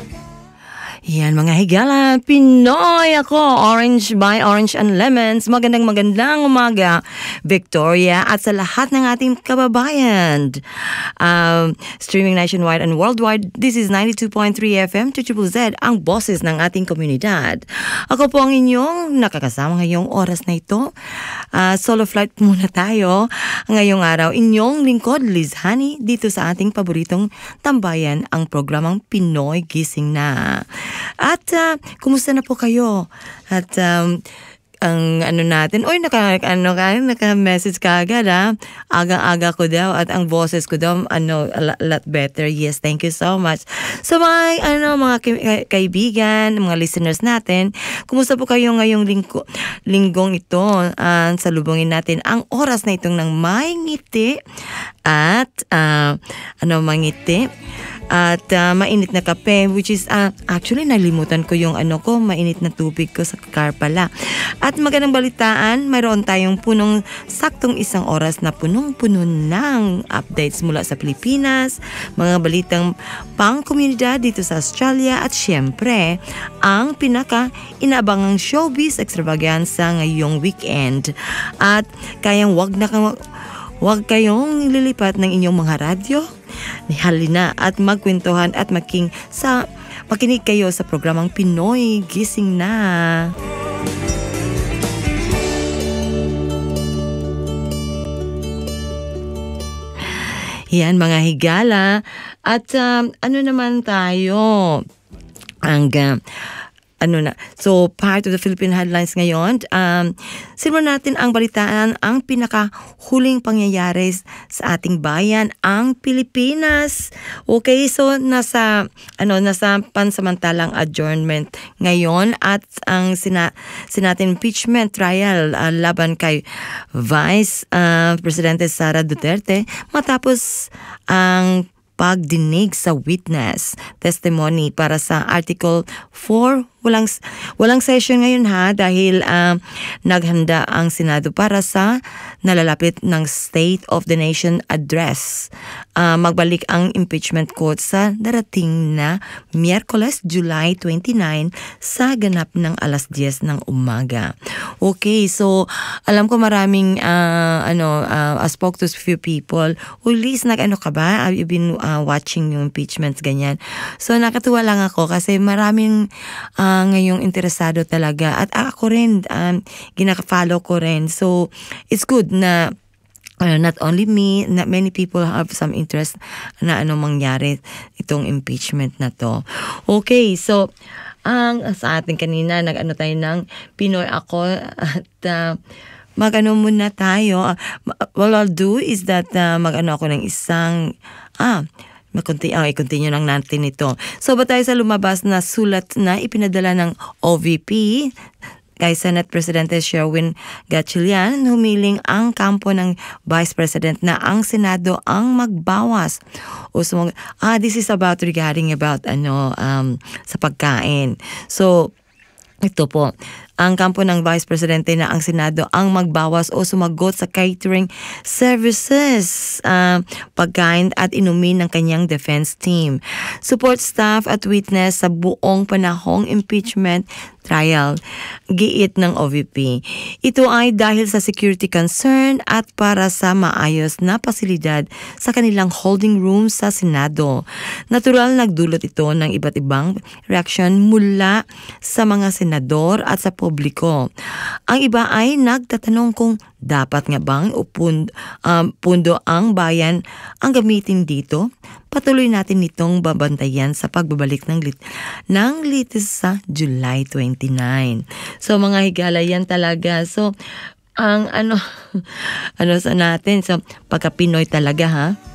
Yan mga higala, Pinoy ako, Orange by Orange and Lemons. Magandang umaga, Victoria, at sa lahat ng ating kababayan. Streaming nationwide and worldwide, this is 92.3 FM to Triple Z, ang boses ng ating komunidad. Ako po ang inyong nakakasama ngayong oras na ito. Solo flight muna tayo. Ngayong araw, inyong lingkod, Liz Honey, dito sa ating paboritong tambayan, ang programang Pinoy Gising Na. At kumusta na po kayo? At ang ano natin, naka-message ka agad Agang-aga ko daw at ang boses ko daw a lot better. Yes, thank you so much. So mga kaibigan, mga listeners natin, kumusta po kayo ngayong linggong ito? Salubungin natin ang oras na itong ng may ngiti at mangiti. At mainit na kape, which is actually nalimutan ko yung mainit na tubig ko sa car pala. At magandang balitaan, mayroon tayong saktong isang oras na punong-puno ng updates mula sa Pilipinas, mga balitang pang-komunidad dito sa Australia, at syempre, ang pinaka-inaabangang showbiz extravaganza ngayong weekend. At wag kayong lilipat ng inyong mga radyo, halina at magkwentuhan at makinig kayo sa programang Pinoy Gising Na. Yan mga higala. At naman tayo so part of the Philippine headlines ngayon, simulan natin ang balitaan ang pinakahuling pangyayari sa ating bayan, ang Pilipinas. Okay, so nasa pansamantalang adjournment ngayon at ang sinatin impeachment trial laban kay Vice Presidente Sara Duterte matapos ang pagdinig sa witness testimony para sa Article 4. Walang session ngayon dahil naghanda ang Senado para sa nalalapit ng State of the Nation address. Magbalik ang impeachment court sa darating na Miyerkules, July 29 sa ganap ng alas 10 ng umaga. Okay, so alam ko maraming I spoke to a few people. Liz, ka ba? You've been watching yung impeachments ganyan. So nakatuwa lang ako kasi maraming ngayong interesado talaga at ako rin ginaka-follow ko rin, so it's good na not only me, not many people have some interest na mangyari itong impeachment na to. Okay, so sa atin kanina tayo ng Pinoy ako at muna tayo. What I'll do is that ako ng isang i-continue lang natin ito. So, ba tayo sa lumabas na sulat na ipinadala ng OVP kay Senate Presidente Sherwin Gatchalian, humiling ang kampo ng Vice President na ang Senado ang magbawas. This is regarding sa pagkain. So, ito po, ang kampo ng Vice Presidente na ang Senado ang magbawas o sumagot sa catering services, pagkain at inumin ng kanyang defense team, support staff at witness sa buong panahong impeachment trial, giit ng OVP. Ito ay dahil sa security concern at para sa maayos na pasilidad sa kanilang holding room sa Senado. Natural nagdulot ito ng iba't ibang reaksyon mula sa mga senador at sa publiko. Ang iba ay nagtatanong kung dapat nga bang pundo ang bayan ang gamitin dito. Patuloy natin itong babantayan sa pagbabalik ng litis sa July 29. So mga higala yan talaga. So ang sa natin, so pagka Pinoy talaga